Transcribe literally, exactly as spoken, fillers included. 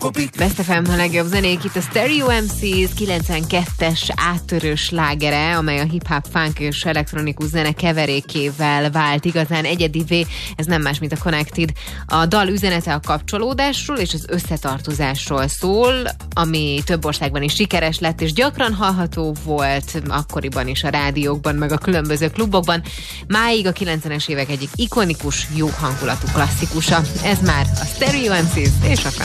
Best ef em a legjobb zenék, itt a Stereo em cé kilencvenkettes áttörő slágere, amely a hip-hop, funk és elektronikus zene keverékével vált igazán egyedivé. Ez nem más, mint a Connected. A dal üzenete a kapcsolódásról és az összetartozásról szól, ami több országban is sikeres lett, és gyakran hallható volt akkoriban is a rádiókban, meg a különböző klubokban. Máig a kilencvenes évek egyik ikonikus, jó hangulatú klasszikusa. Ez már a Stereo em cé és a